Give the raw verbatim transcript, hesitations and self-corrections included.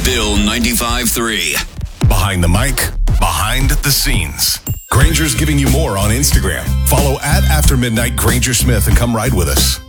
Bill ninety-five three. Behind the mic, behind the scenes. Granger's giving you more on Instagram. Follow at After Midnight Granger Smith and come ride with us.